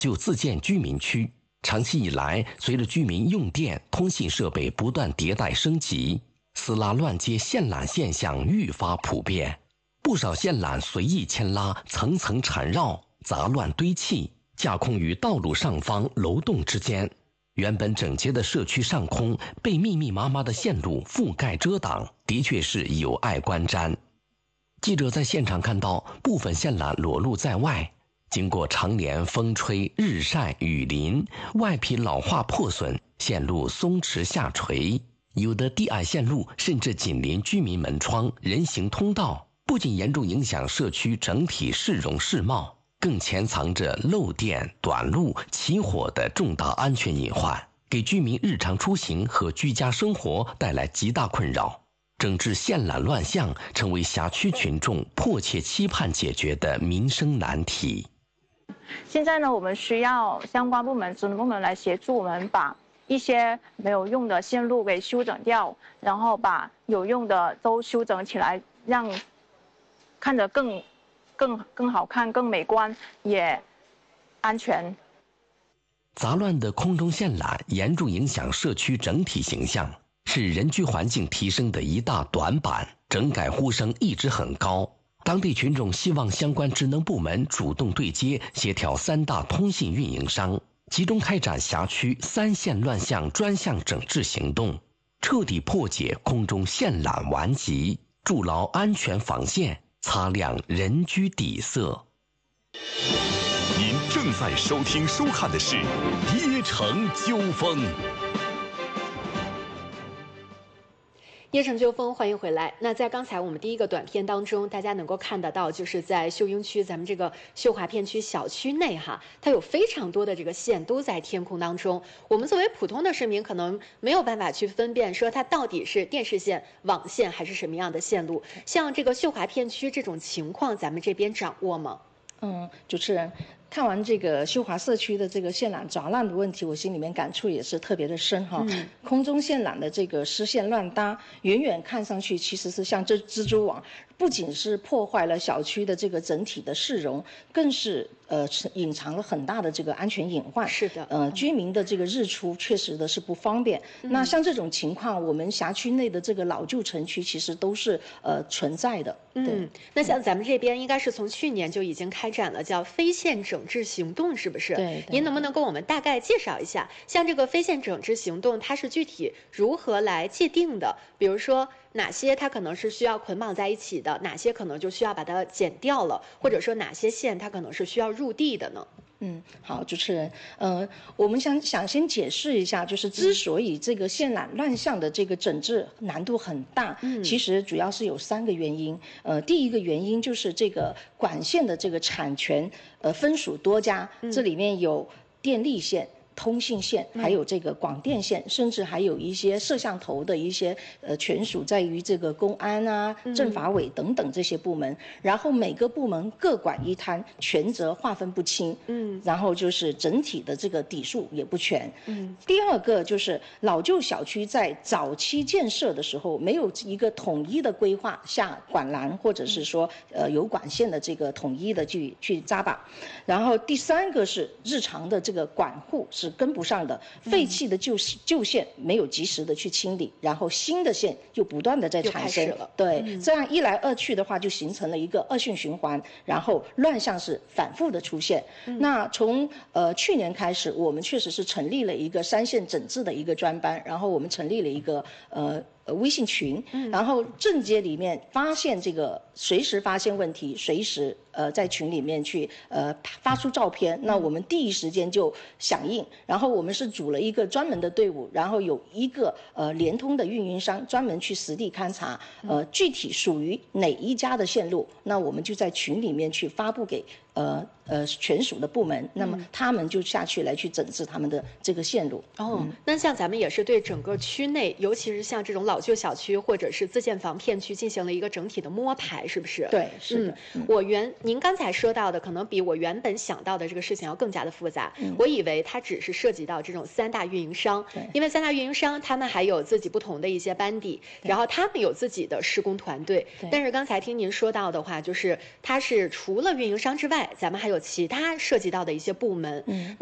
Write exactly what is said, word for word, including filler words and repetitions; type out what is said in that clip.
就自建居民区。长期以来，随着居民用电、通信设备不断迭代升级，私拉乱接线缆现象愈发普遍。不少线缆随意牵拉，层层缠绕，杂乱堆砌，架空于道路上方楼栋之间。原本整洁的社区上空被密密麻麻的线路覆盖遮挡，的确是有碍观瞻。记者在现场看到部分线缆裸露在外，经过常年风吹日晒雨淋，外皮老化破损，线路松弛下垂，有的低矮线路甚至紧邻居民门窗、人行通道，不仅严重影响社区整体市容市貌，更潜藏着漏电、短路、起火的重大安全隐患，给居民日常出行和居家生活带来极大困扰。整治线缆乱象成为辖区群众迫切期盼解决的民生难题。 现在呢，我们需要相关部门、职能部门来协助我们把一些没有用的线路给修整掉，然后把有用的都修整起来，让看着更、更、更好看、更美观，也安全。 杂乱的空中线缆严重影响社区整体形象，是人居环境提升的一大短板，整改呼声一直很高。当地群众希望相关职能部门主动对接，协调三大通信运营商，集中开展辖区三线乱象专项整治行动，彻底破解空中线缆顽疾，筑牢安全防线，擦亮人居底色。 您正在收听收看的是《耶城纠纷》。 耶城纠纷，欢迎回来。那在刚才我们第一个短片当中，大家能够看得到，就是在秀英区咱们这个秀华片区小区内哈，它有非常多的这个线都在天空当中。我们作为普通的市民，可能没有办法去分辨说它到底是电视线、网线还是什么样的线路。像这个秀华片区这种情况，咱们这边掌握吗？ 嗯，主持人。看完这个秀华社区的这个线缆杂乱的问题，我心里面感触也是特别的深哈。嗯、空中线缆的这个丝线乱搭，远远看上去其实是像这蜘蛛网，不仅是破坏了小区的这个整体的市容，更是呃隐藏了很大的这个安全隐患。 是的， 呃，居民的这个日出确实的是不方便。嗯、那像这种情况，我们辖区内的这个老旧城区其实都是呃存在的。 嗯，那像咱们这边应该是从去年就已经开展了叫非线整治行动，是不是？ 对。 您能不能跟我们大概介绍一下，像这个非线整治行动，它是具体如何来界定的？比如说哪些它可能是需要捆绑在一起的，哪些可能就需要把它剪掉了，或者说哪些线它可能是需要入地的呢？ 嗯，好，主持人，呃，我们想想先解释一下，就是之所以这个线缆乱象的这个整治难度很大，嗯，其实主要是有三个原因。呃，第一个原因就是这个管线的这个产权，呃，分属多家，嗯、这里面有电力线、通信线，还有这个广电线，嗯、甚至还有一些摄像头的一些呃权属在于这个公安啊、政法委等等这些部门，然后每个部门各管一摊，权责划分不清，嗯，然后就是整体的这个底数也不全，嗯。第二个就是老旧小区在早期建设的时候没有一个统一的规划下管栏，或者是说呃有管线的这个统一的去去扎把，然后第三个是日常的这个管护是跟不上的，废弃的旧旧线没有及时的去清理，然后新的线又不断的在产生，对，嗯、这样一来二去的话，就形成了一个恶性循环，然后乱象是反复的出现。嗯、那从呃去年开始，我们确实是成立了一个三线整治的一个专班，然后我们成立了一个呃。呃，微信群，然后正街里面发现这个随时发现问题，随时呃在群里面去呃发出照片，那我们第一时间就响应，然后我们是组了一个专门的队伍，然后有一个呃联通的运营商专门去实地勘察，呃具体属于哪一家的线路，那我们就在群里面去发布给呃呃全属的部门，那么他们就下去来去整治他们的这个线路。 哦，嗯、那像咱们也是对整个区内，尤其是像这种老旧小区或者是自建房片区进行了一个整体的摸排，是不是？ 对，是的。 嗯，我原您刚才说到的，可能比我原本想到的这个事情要更加的复杂。嗯、我以为它只是涉及到这种三大运营商，因为三大运营商他们还有自己不同的一些班底，然后他们有自己的施工团队。但是刚才听您说到的话，就是它是除了运营商之外， 外，咱们还有其他涉及到的一些部门。 嗯。